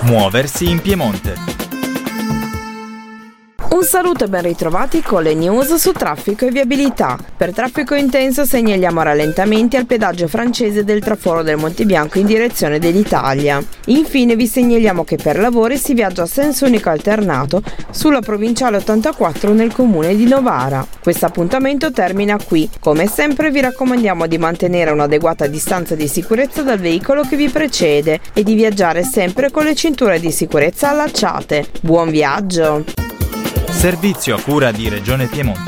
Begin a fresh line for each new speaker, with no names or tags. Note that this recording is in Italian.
Muoversi in Piemonte.
Un saluto e ben ritrovati con le news su traffico e viabilità. Per traffico intenso segnaliamo rallentamenti al pedaggio francese del traforo del Monte Bianco in direzione dell'Italia. Infine vi segnaliamo che per lavori si viaggia a senso unico alternato sulla provinciale 84 nel comune di Novara. Questo appuntamento termina qui. Come sempre vi raccomandiamo di mantenere un'adeguata distanza di sicurezza dal veicolo che vi precede e di viaggiare sempre con le cinture di sicurezza allacciate. Buon viaggio!
Servizio a cura di Regione Piemonte.